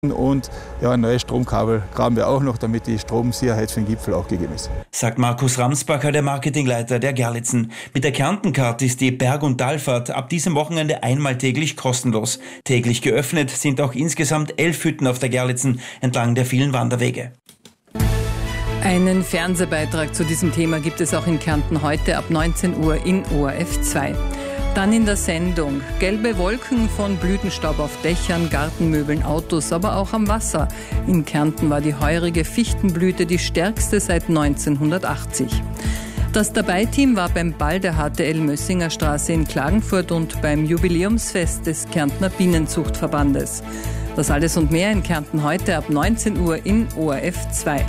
Und ja, ein neues Stromkabel graben wir auch noch, damit die Stromsicherheit für den Gipfel auch gegeben ist. Sagt Markus Ramsbacher, der Marketingleiter der Gerlitzen. Mit der Kärntenkarte ist die Berg- und Talfahrt ab diesem Wochenende einmal täglich kostenlos. Täglich geöffnet sind auch insgesamt 11 Hütten auf der Gerlitzen entlang der vielen Wanderwege. Einen Fernsehbeitrag zu diesem Thema gibt es auch in Kärnten heute ab 19 Uhr in ORF 2. Dann in der Sendung gelbe Wolken von Blütenstaub auf Dächern, Gartenmöbeln, Autos, aber auch am Wasser. In Kärnten war die heurige Fichtenblüte die stärkste seit 1980. Das Dabei-Team war beim Ball der HTL Mössinger Straße in Klagenfurt und beim Jubiläumsfest des Kärntner Bienenzuchtverbandes. Das alles und mehr in Kärnten heute ab 19 Uhr in ORF 2.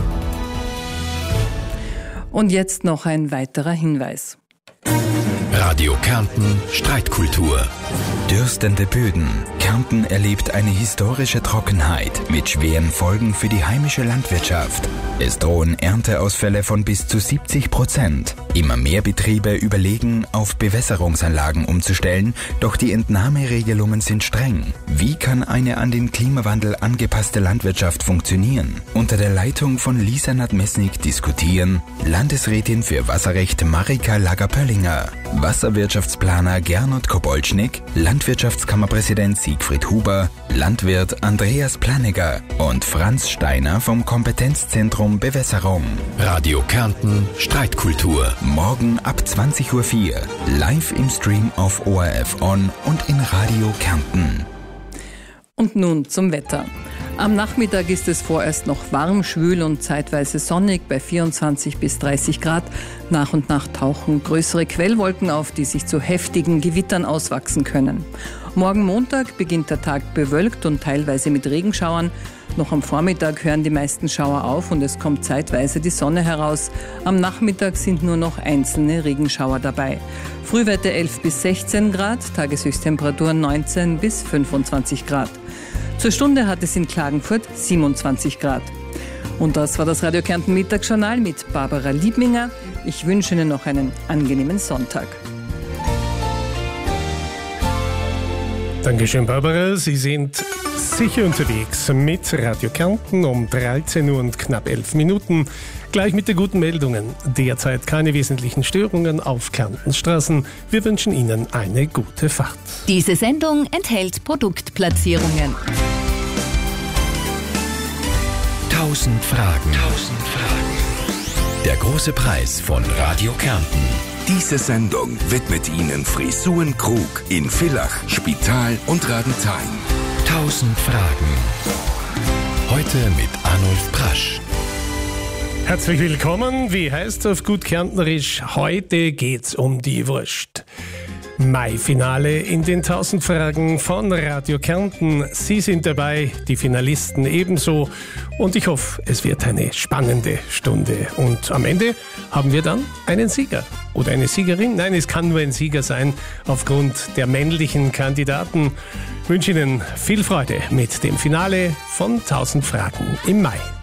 Und jetzt noch ein weiterer Hinweis. Radio Kärnten Streitkultur. Dürstende Böden. Kärnten erlebt eine historische Trockenheit mit schweren Folgen für die heimische Landwirtschaft. Es drohen Ernteausfälle von bis zu 70%. Immer mehr Betriebe überlegen, auf Bewässerungsanlagen umzustellen, doch die Entnahmeregelungen sind streng. Wie kann eine an den Klimawandel angepasste Landwirtschaft funktionieren? Unter der Leitung von Lisa Nadmesnik diskutieren Landesrätin für Wasserrecht Marika Lager-Pöllinger, Wasserwirtschaftsplaner Gernot Kobolcznik, Landwirtschaftskammerpräsident Siegfried Huber, Landwirt Andreas Planegger und Franz Steiner vom Kompetenzzentrum Bewässerung. Radio Kärnten Streitkultur. Morgen ab 20.04 Uhr. Live im Stream auf ORF On und in Radio Kärnten. Und nun zum Wetter. Am Nachmittag ist es vorerst noch warm, schwül und zeitweise sonnig bei 24 bis 30 Grad. Nach und nach tauchen größere Quellwolken auf, die sich zu heftigen Gewittern auswachsen können. Morgen Montag beginnt der Tag bewölkt und teilweise mit Regenschauern. Noch am Vormittag hören die meisten Schauer auf und es kommt zeitweise die Sonne heraus. Am Nachmittag sind nur noch einzelne Regenschauer dabei. Frühwerte 11 bis 16 Grad, Tageshöchsttemperatur 19 bis 25 Grad. Zur Stunde hat es in Klagenfurt 27 Grad. Und das war das Radio Kärnten Mittagsjournal mit Barbara Liebminger. Ich wünsche Ihnen noch einen angenehmen Sonntag. Dankeschön, Barbara. Sie sind sicher unterwegs mit Radio Kärnten um 13 Uhr und knapp 11 Minuten. Gleich mit den guten Meldungen. Derzeit keine wesentlichen Störungen auf Kärntens Straßen. Wir wünschen Ihnen eine gute Fahrt. Diese Sendung enthält Produktplatzierungen. 1000 Fragen. Der große Preis von Radio Kärnten. Diese Sendung widmet Ihnen Frisuren Krug in Villach, Spital und Radenthein. 1000 Fragen. Heute mit Arnulf Prasch. Herzlich willkommen. Wie heißt es auf gut Kärntnerisch? Heute geht's um die Wurst. Mai-Finale in den 1000 Fragen von Radio Kärnten. Sie sind dabei, die Finalisten ebenso. Und ich hoffe, es wird eine spannende Stunde. Und am Ende haben wir dann einen Sieger oder eine Siegerin. Nein, es kann nur ein Sieger sein aufgrund der männlichen Kandidaten. Ich wünsche Ihnen viel Freude mit dem Finale von 1000 Fragen im Mai.